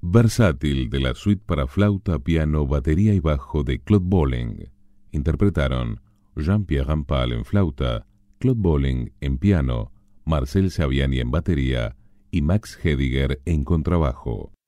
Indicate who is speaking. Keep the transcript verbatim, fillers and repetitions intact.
Speaker 1: Versátil de la suite para flauta, piano, batería y bajo de Claude Bolling. Interpretaron Jean-Pierre Rampal en flauta, Claude Bolling en piano, Marcel Saviani en batería y Max Hediger en contrabajo.